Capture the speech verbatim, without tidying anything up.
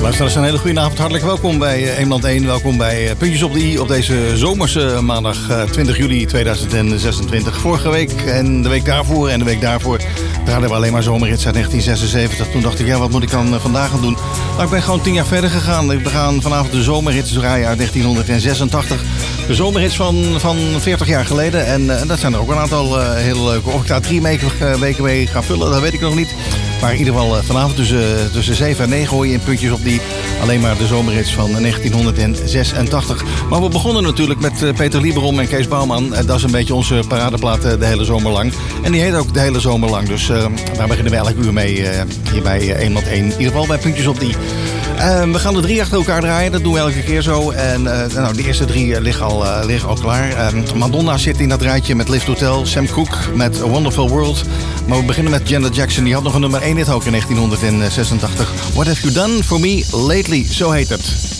Luisteraars, een hele goede avond. Hartelijk welkom bij Eemland één. Welkom bij Puntjes op de i op deze zomerse maandag twintig juli tweeduizend zesentwintig. Vorige week en de week daarvoor en de week daarvoor draaiden we alleen maar zomerhits uit negentien zesenzeventig. Toen dacht ik, ja, wat moet ik dan vandaag gaan doen? Nou, ik ben gewoon tien jaar verder gegaan. We gaan vanavond de zomerhits draaien uit negentien zesentachtig. De zomerhits van, van veertig jaar geleden. En, en dat zijn er ook een aantal uh, hele leuke. Of ik daar drie weken mee ga vullen, dat weet ik nog niet. Maar in ieder geval vanavond tussen, tussen zeven en negen hoor je in Puntjes op die alleen maar de zomerhits van negentien zesentachtig. Maar we begonnen natuurlijk met Peter Lieberom en Kees Bouwman. Dat is een beetje onze paradeplaat de hele zomer lang. En die heet ook de hele zomer lang. Dus uh, daar beginnen we elk uur mee uh, hier bij Eemland één. In ieder geval bij Puntjes op die. Uh, we gaan er drie achter elkaar draaien, dat doen we elke keer zo. En uh, nou, de eerste drie uh, liggen, al, uh, liggen al klaar. Uh, Madonna zit in dat rijtje met Lift Hotel. Sam Cooke met A Wonderful World. Maar we beginnen met Janet Jackson. Die had nog een nummer één hit ook in negentien zesentachtig. What Have You Done For Me Lately, zo heet het.